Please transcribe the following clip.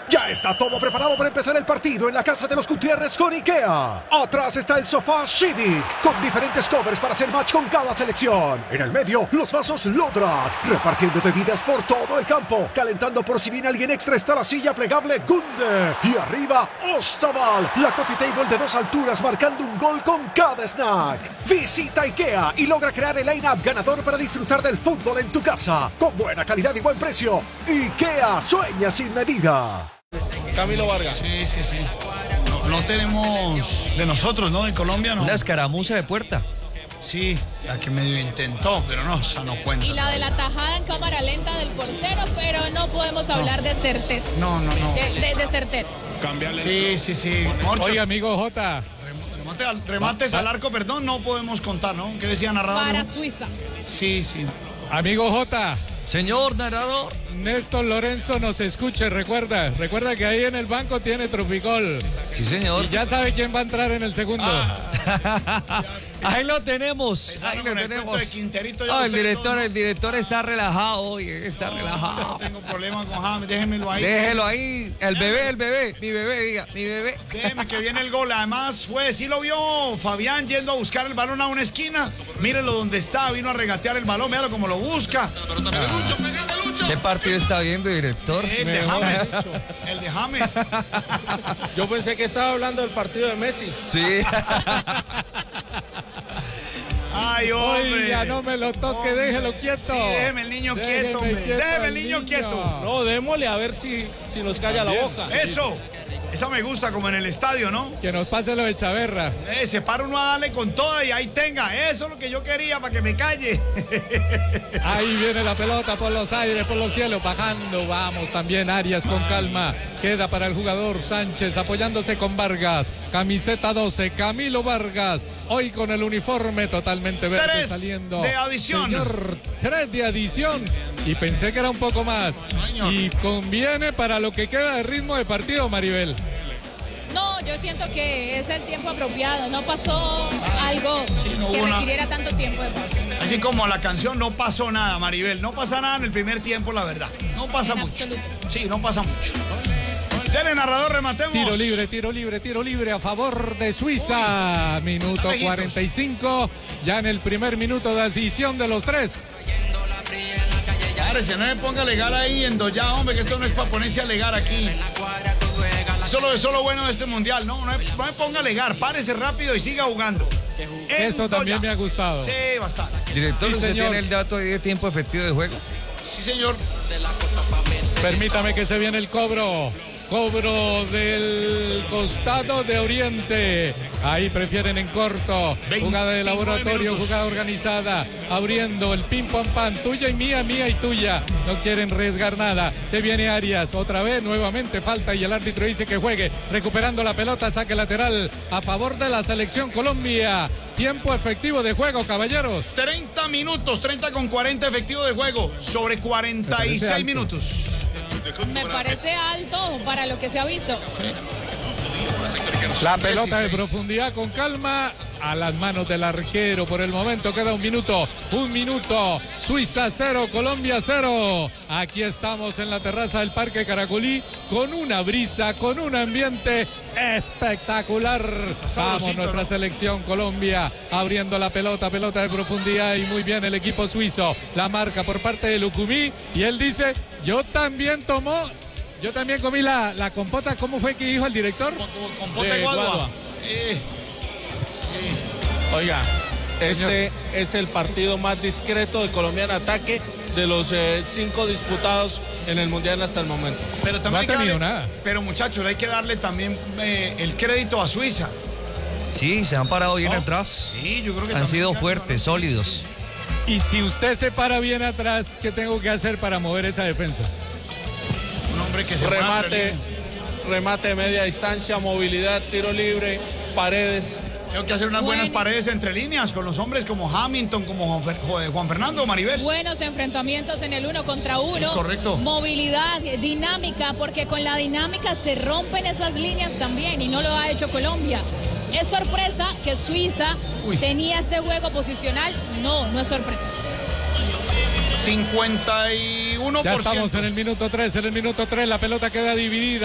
Ya está todo preparado para empezar el partido en la casa de los Gutiérrez con IKEA. Atrás está el sofá Civic, con diferentes covers para hacer match con cada selección. En el medio, los vasos Lodrat, repartiendo bebidas por todo el campo. Calentando por si viene alguien extra está la silla plegable Gunde. Y arriba, Ostaval, la coffee table de 2 alturas marcando un gol con cada snack. Visita IKEA y logra crear el line-up ganador para disfrutar del fútbol en tu casa. Con buena calidad y buen precio. IKEA, sueña sin medida. Camilo Vargas. Sí. No tenemos de nosotros, ¿no? De Colombia, ¿no? Una escaramuza de puerta. Sí, la que medio intentó, pero no, esa no cuenta. Y la de la tajada en cámara lenta del portero, pero no podemos hablar de certeza. No. De certero. Sí. Morcho. Oye, amigo Jota. Remates al arco, perdón, no podemos contar, ¿no? ¿Qué decía narrador? Para Suiza. Sí. Amigo Jota. Señor narrador. Néstor Lorenzo nos escuche, recuerda que ahí en el banco tiene Troficol. Sí, señor. Y ya sabe quién va a entrar en el segundo. Ahí lo tenemos. Empezaron con el cuento de Quinterito, el director está relajado hoy, está relajado. No tengo problema con James, déjenmelo ahí. Déjelo ahí, el bebé, mi bebé. Déjeme que viene el gol. Además sí lo vio Fabián yendo a buscar el balón a una esquina. Mírenlo donde está, vino a regatear el balón, míralo como lo busca. ¿Qué partido está viendo, director? El de James. Yo pensé que estaba hablando del partido de Messi. Sí. Ay, hombre. Oiga, no me lo toque, déjelo quieto. Sí, déjeme el niño quieto, hombre. Déjeme el niño quieto. No, démosle a ver si nos calla la boca. Eso. Esa me gusta, como en el estadio, ¿no? Que nos pase lo de Chaverra. Se para uno a darle con toda y ahí tenga. Eso es lo que yo quería para que me calle. Ahí viene la pelota por los aires, por los cielos, bajando. Vamos también Arias con calma. Queda para el jugador Sánchez apoyándose con Vargas. Camiseta 12, Camilo Vargas. Hoy con el uniforme totalmente verde 3 saliendo. de adición. Señor, 3 de adición. Y pensé que era un poco más. Y conviene para lo que queda de ritmo de partido, Maribel. No, yo siento que es el tiempo apropiado. No pasó algo que requiriera tanto tiempo de partido. Así como la canción, no pasó nada, Maribel. No pasa nada en el primer tiempo, la verdad. No pasa mucho. Absoluto. Sí, no pasa mucho. Dele, narrador, rematemos. Tiro libre a favor de Suiza. Minuto 45. Ya en el primer minuto de adición de los 3. Párese, no me ponga legal ahí en Doya, hombre, que esto no es para ponerse a alegar aquí. Eso es lo bueno de este mundial, no me ponga a alegar, párese rápido y siga jugando. Eso también me ha gustado. Sí, bastante. Director, Sí, ¿usted señor. tiene el dato de tiempo efectivo de juego? Sí, señor. Permítame que se viene el cobro. Cobro del costado de Oriente. Ahí prefieren en corto. Jugada de laboratorio, jugada organizada. Abriendo el pim pam pam. Tuya y mía y tuya. No quieren arriesgar nada. Se viene Arias. Otra vez, nuevamente falta y el árbitro dice que juegue. Recuperando la pelota, saque lateral a favor de la selección Colombia. Tiempo efectivo de juego, caballeros. 30 minutos, 30 con 40 efectivo de juego. Sobre 46 minutos. Me parece alto para lo que se ha visto. La pelota de profundidad con calma a las manos del arquero. Por el momento queda un minuto. Suiza 0, Colombia 0. Aquí estamos en la terraza del Parque Caracolí con una brisa, con un ambiente espectacular. Vamos, nuestra selección Colombia abriendo la pelota de profundidad y muy bien el equipo suizo. La marca por parte de Lucumí y él dice, yo también comí la compota. ¿Cómo fue que dijo el director? Compota de guadua. Oiga, este es el partido más discreto de Colombia en ataque de los 5 disputados en el Mundial hasta el momento. Pero también No ha tenido nada. Pero muchachos, hay que darle también el crédito a Suiza. Sí, se han parado bien atrás. Sí, yo creo que han sido fuertes, sólidos. Y si usted se para bien atrás, ¿qué tengo que hacer para mover esa defensa? Un hombre que se remate de media distancia, movilidad, tiro libre, paredes. Tengo que hacer unas buenas paredes entre líneas con los hombres como Hamilton, como Juan Fernando, Maribel. Buenos enfrentamientos en el 1 contra 1. Es correcto. Movilidad, dinámica, porque con la dinámica se rompen esas líneas también y no lo ha hecho Colombia. ¿Es sorpresa que Suiza tenía este juego posicional? No es sorpresa. 51%. Ya estamos en el minuto 3, la pelota queda dividida.